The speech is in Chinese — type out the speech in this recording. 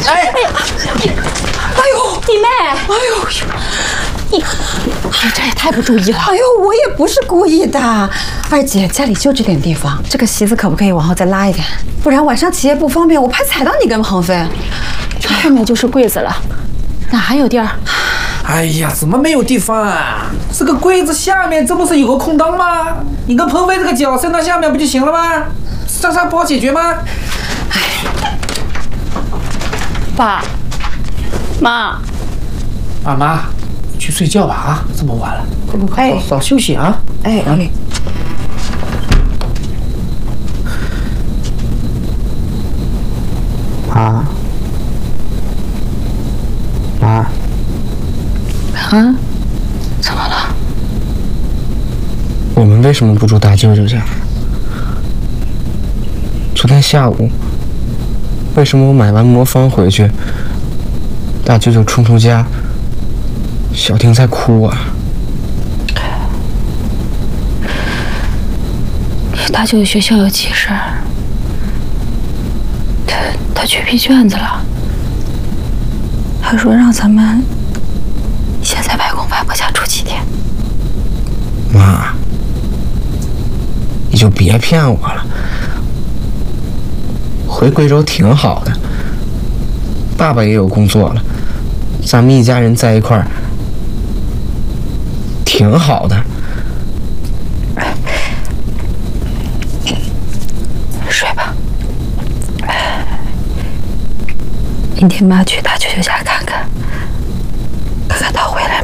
哎呦， 弟妹， 哎呦， 你这也太不注意了。 哎呦，我也不是故意的。二姐，家里就这点地方，这个席子可不可以往后再拉一点？不然晚上起夜不方便，我怕踩到你跟鹏飞。 这后面就是柜子了，哪还有地儿？ 哎呀，怎么没有地方啊？这个柜子下面这不是有个空档吗？你跟鹏飞这个脚伸到下面不就行了吗？这啥不好解决吗？ 爸妈， 妈，去睡觉吧啊！这么晚了， 哎， 早休息啊！ 哎， 妈， 啊？怎么了？ 我们为什么不住大舅舅家？昨天下午，为什么我买完魔方回去，大舅舅冲出家，小婷在哭啊？ 大舅舅学校有急事儿，他去批卷子了，他说让咱们先在外公外婆家住几天。 妈，你就别骗我了。回贵州挺好的，爸爸也有工作了，咱们一家人在一块儿挺好的。 睡吧，明天妈去大舅舅家看看他回来